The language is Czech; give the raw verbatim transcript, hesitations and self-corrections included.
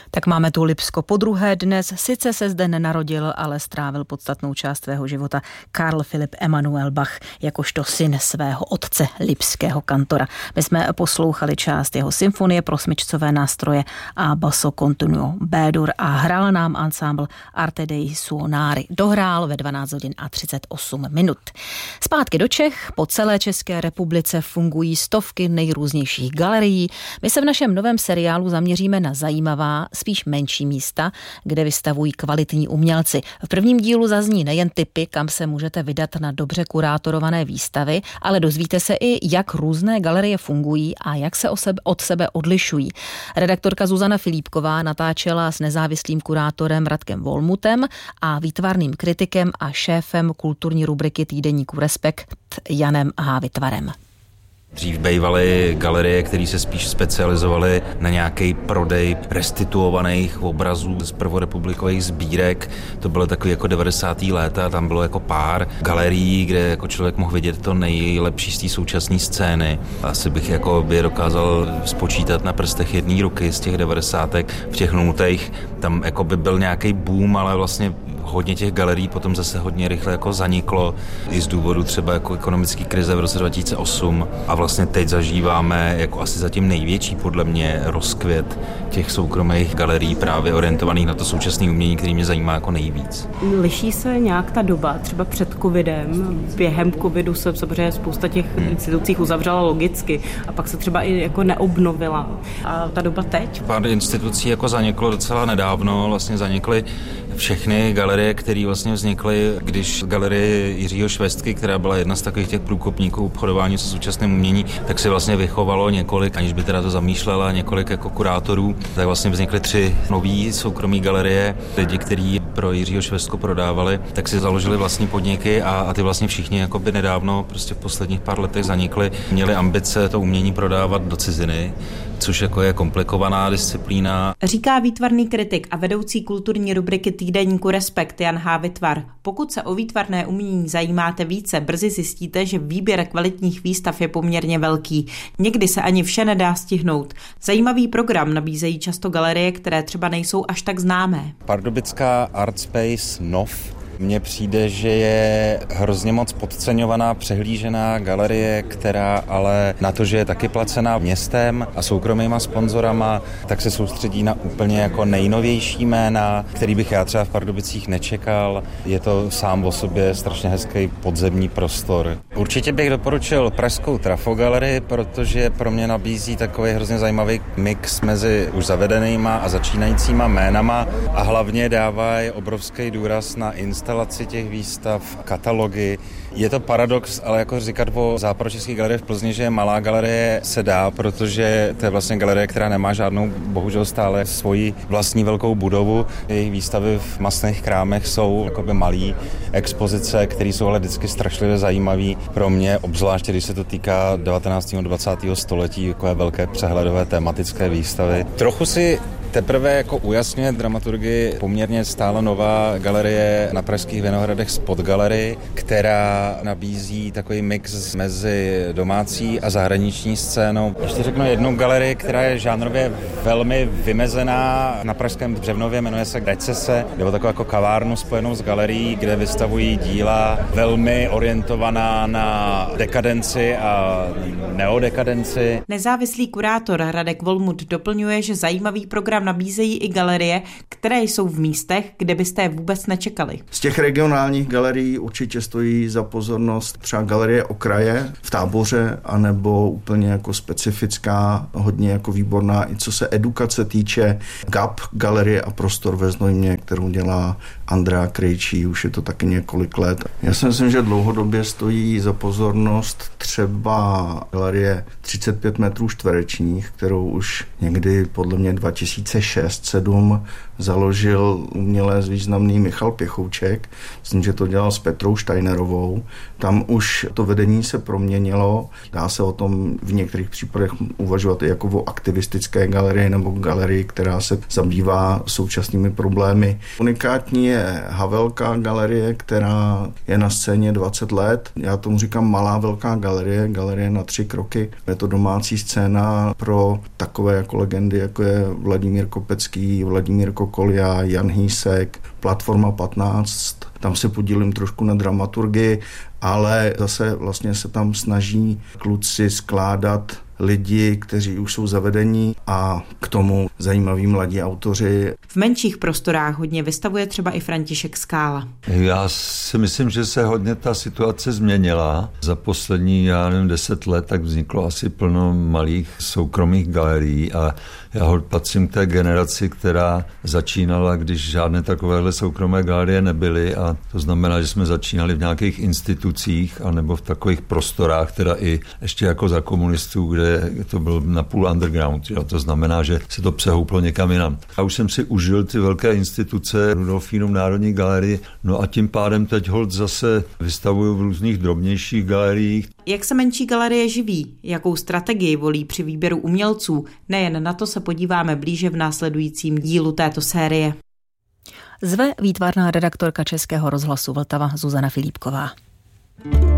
Tak máme tu Lipsko podruhé dnes. Sice se zde nenarodil, ale strávil podstatnou část svého života Karl Philipp Emanuel Bach jakožto syn svého otce, lipského kantora. My jsme poslouchali část jeho symfonie pro smyčcové nástroje a basso continuo B-dur a hrál nám ansámbl Arte dei Suonari. Dohrál ve dvanáct hodin a třicet osm minut. Zpátky do Čech. Po celé České republice fungují stovky nejrůznějších galerií. My se v našem novém seriálu zaměříme na zajímavá, spíš menší místa, kde vystavují kvalitní umělci. V prvním dílu zazní nejen tipy, kam se můžete vydat na dobře kurátorované výstavy, ale dozvíte se i, jak různé galerie fungují a jak se od sebe odlišují. Redaktorka Zuzana Filipková natáčela s nezávislým kurátorem Radkem Volmutem a výtvarným kritikem a šéfem kulturní rubriky týdeníku Respekt Janem H. Vytvarem. Dřív bývaly galerie, které se spíš specializovaly na nějaký prodej restituovaných obrazů z prvorepublikových sbírek. To bylo takový jako devadesátá léta, tam bylo jako pár galerií, kde jako člověk mohl vidět to nejlepší z té současné scény. Asi bych jako by dokázal spočítat na prstech jedné ruky z těch devadesátek. V těch nultých tam jako by byl nějaký boom, ale vlastně hodně těch galerií potom zase hodně rychle jako zaniklo i z důvodu třeba jako ekonomické krize v roce dva tisíce osm a vlastně teď zažíváme jako asi zatím největší podle mě rozkvět těch soukromých galerií právě orientovaných na to současné umění, který mě zajímá jako nejvíc. Liší se nějak ta doba, třeba před covidem, během covidu se samozřejmě spousta těch hmm. institucí uzavřela logicky a pak se třeba i jako neobnovila. A ta doba teď? Pár institucí jako zaniklo docela nedávno, vlastně zanikly všechny galerie, které vlastně vznikly, když galerie Jiřího Švestky, která byla jedna z takových těch průkopníků obchodování se současným umění, tak si vlastně vychovalo několik, aniž by teda to zamýšlela, několik jako kurátorů, tak vlastně vznikly tři nový soukromí galerie, lidi, kteří pro Jiřího Švestku prodávali, tak si založili vlastní podniky a, a ty vlastně všichni jako by nedávno, prostě v posledních pár letech zanikly, měli ambice to umění prodávat do ciziny, což jako je komplikovaná disciplína. Říká výtvarný kritik a vedoucí kulturní rubriky týdeníku Respekt Jan H. Vytvar. Pokud se o výtvarné umění zajímáte více, brzy zjistíte, že výběr kvalitních výstav je poměrně velký. Někdy se ani vše nedá stihnout. Zajímavý program nabízejí často galerie, které třeba nejsou až tak známé. Pardubická Art Space Nov mně přijde, že je hrozně moc podceňovaná, přehlížená galerie, která ale na to, že je taky placená městem a soukromýma sponzorama, tak se soustředí na úplně jako nejnovější jména, který bych já třeba v Pardubicích nečekal. Je to sám o sobě strašně hezký podzemní prostor. Určitě bych doporučil pražskou Trafogalerii, protože pro mě nabízí takový hrozně zajímavý mix mezi už zavedenýma a začínajícíma jménama a hlavně dávají obrovský důraz na instalaci těch výstav, katalogy. Je to paradox, ale jako říkat o západočeské galerii v Plzni, že je malá galerie, se dá, protože to je vlastně galerie, která nemá žádnou, bohužel stále svoji vlastní velkou budovu. Jejich výstavy v masných krámech jsou jakoby malý expozice, které jsou ale vždycky strašlivě zajímavé pro mě, obzvláště když se to týká devatenáctého a dvacátého století, jako velké přehledové tematické výstavy. Trochu si teprve jako ujasňuje dramaturgii poměrně stále nová galerie na pražských Vinohradech Spot Gallery, která nabízí takový mix mezi domácí a zahraniční scénou. Ještě řeknu jednu galerii, která je žánrově velmi vymezená na pražském Břevnově, jmenuje se Recese. Jde o takovou jako kavárnu spojenou s galerií, kde vystavují díla velmi orientovaná na dekadenci a neodekadenci. Nezávislý kurátor Radek Volmut doplňuje, že zajímavý program nabízejí i galerie, které jsou v místech, kde byste je vůbec nečekali. Z těch regionálních galerií určitě stojí za pozornost třeba galerie Okraje v Táboře, anebo úplně jako specifická, hodně jako výborná, i co se edukace týče, Gap, galerie a prostor ve Znojmě, kterou dělá Andrea Krejčí, už je to taky několik let. Já si myslím, že dlouhodobě stojí za pozornost třeba galerie třicet pět metrů čtverečních, kterou už někdy podle mě dva tisíce šest sedm založil umělec významný Michal Pěchouček. Myslím, že to dělal s Petrou Steinerovou. Tam už to vedení se proměnilo. Dá se o tom v některých případech uvažovat i jako o aktivistické galerii nebo galerii, která se zabývá současnými problémy. Unikátní je je Havelka galerie, která je na scéně dvacet let. Já tomu říkám malá velká galerie, galerie na tři kroky. Je to domácí scéna pro takové jako legendy, jako je Vladimír Kopecký, Vladimír Kokolia, Jan Hýsek, Platforma patnáct. Tam se podílím trošku na dramaturgii, ale zase vlastně se tam snaží kluci skládat lidi, kteří už jsou zavedení a k tomu zajímaví mladí autoři. V menších prostorách hodně vystavuje třeba i František Skála. Já si myslím, že se hodně ta situace změnila. Za poslední, já nevím, deset let tak vzniklo asi plno malých soukromých galerií a já ho patřím k té generaci, která začínala, když žádné takovéhle soukromé galerie nebyly, a to znamená, že jsme začínali v nějakých institucích anebo v takových prostorách, teda i ještě jako za komunistů, kde to byl napůl underground. Jo. To znamená, že se to přehouplo někam jinam. Já už jsem si užil ty velké instituce, Rudolfínum Národní galerii, no a tím pádem teď holt zase vystavuju v různých drobnějších galeriích. Jak se menší galerie živí? Jakou strategii volí při výběru umělců? Nejen na to se podíváme blíže v následujícím dílu této série. Zve výtvarná redaktorka Českého rozhlasu Vltava Zuzana Filipková.